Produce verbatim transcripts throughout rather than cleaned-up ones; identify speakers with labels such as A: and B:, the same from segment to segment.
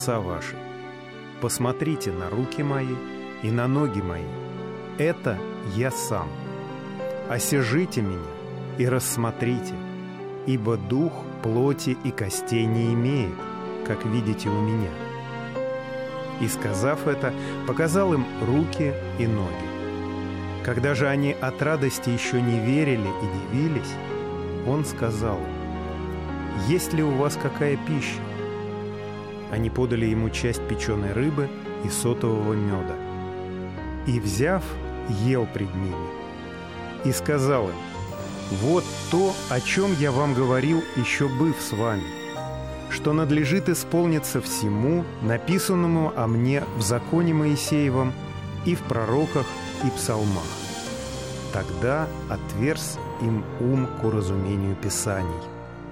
A: отца ваши. Посмотрите на руки мои и на ноги мои. Это я сам. Осяжите меня и рассмотрите, ибо дух плоти и костей не имеет, как видите у меня». И, сказав это, показал им руки и ноги. Когда же они от радости еще не верили и дивились, он сказал им: «Есть ли у вас какая пища?» Они подали ему часть печеной рыбы и сотового меда. И, взяв, ел пред ними. И сказал им: «Вот то, о чем я вам говорил, еще быв с вами, что надлежит исполниться всему, написанному о мне в законе Моисеевом и в пророках и псалмах». Тогда отверз им ум к уразумению Писаний.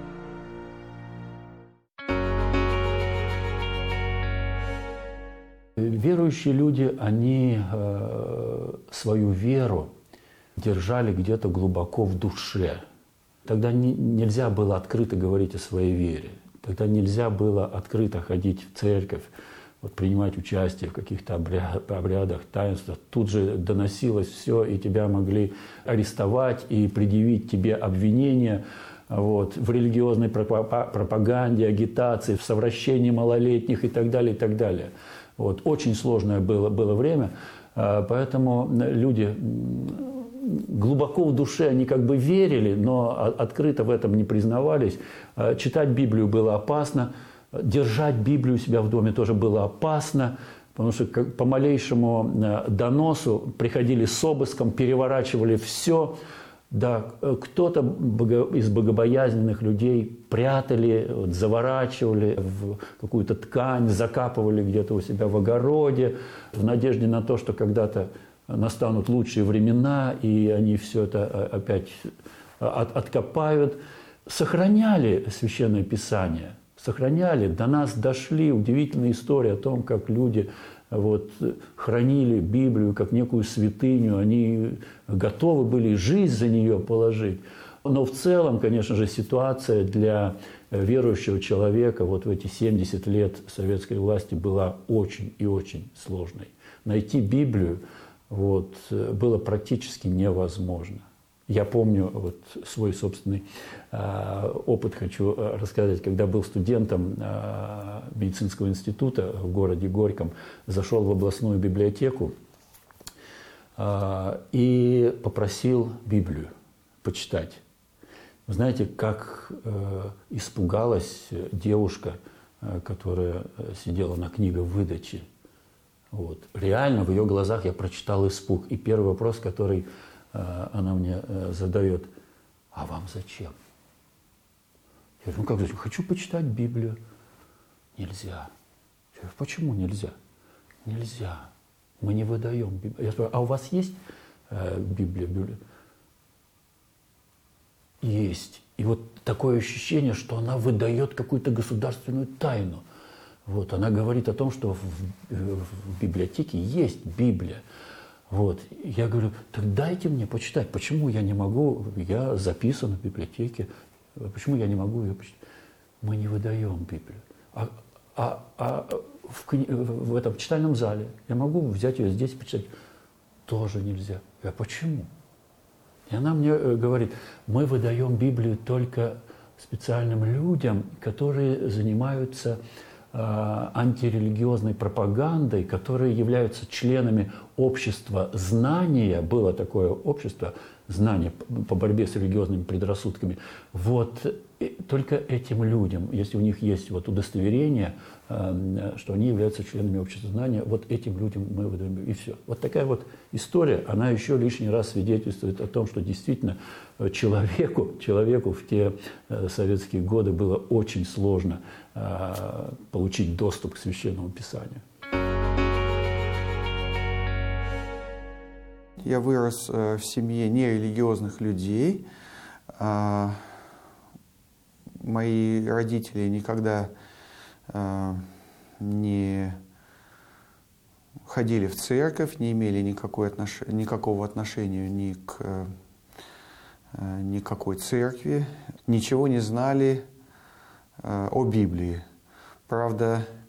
B: Верующие люди, они э, свою веру держали где-то глубоко в душе. Тогда не, нельзя было открыто говорить о своей вере. Тогда нельзя было открыто ходить в церковь, вот, принимать участие в каких-то обрядах, таинствах. Тут же доносилось все, и тебя могли арестовать и предъявить тебе обвинения вот, в религиозной пропаганде, агитации, в совращении малолетних и так далее, и так далее. Вот. Очень сложное было, было время, поэтому люди глубоко в душе, они как бы верили, но открыто в этом не признавались. Читать Библию было опасно, держать Библию у себя в доме тоже было опасно, потому что по малейшему доносу приходили с обыском, переворачивали все. Да, кто-то из богобоязненных людей прятали, вот, заворачивали в какую-то ткань, закапывали где-то у себя в огороде, в надежде на то, что когда-то настанут лучшие времена, и они все это опять от, откопают. Сохраняли Священное Писание, сохраняли. До нас дошли удивительные истории о том, как люди вот, хранили Библию как некую святыню, они готовы были жизнь за нее положить. Но в целом, конечно же, ситуация для верующего человека вот в эти семьдесят лет советской власти была очень и очень сложной. Найти Библию вот, было практически невозможно. Я помню вот свой собственный э, опыт, хочу рассказать. Когда был студентом э, медицинского института в городе Горьком, зашел в областную библиотеку э, и попросил Библию почитать. Вы знаете, как э, испугалась девушка, э, которая сидела на книговыдаче. Вот. Реально в ее глазах я прочитал испуг. И первый вопрос, который она мне задает: «А вам зачем?» Я говорю: «Ну как зачем? Хочу почитать Библию». «Нельзя». Я говорю: «Почему нельзя?» «Нельзя. Мы не выдаем Библию». Я спрашиваю: «А у вас есть э, Библия?» Библия? Есть. И вот такое ощущение, что она выдает какую-то государственную тайну. Вот. Она говорит о том, что в, в библиотеке есть Библия. Вот. Я говорю: «Так дайте мне почитать. Почему я не могу? Я записан в библиотеке. Почему я не могу ее почитать?» «Мы не выдаем Библию. А, а, а в, кни... в этом читальном зале я могу взять ее здесь и почитать?» «Тоже нельзя». Я говорю: «Почему?» И она мне говорит: «Мы выдаем Библию только специальным людям, которые занимаются антирелигиозной пропагандой, которые являются членами общества знания». Было такое общество знания по борьбе с религиозными предрассудками. Вот только этим людям, если у них есть вот удостоверение, что они являются членами общества знания, вот этим людям мы выдаем, и все. Вот такая вот история, она еще лишний раз свидетельствует о том, что действительно человеку, человеку в те советские годы было очень сложно получить доступ к Священному Писанию.
C: Я вырос в семье нерелигиозных людей. Мои родители никогда не ходили в церковь, не имели никакой отнош... никакого отношения ни к никакой церкви, ничего не знали о Библии. Правда,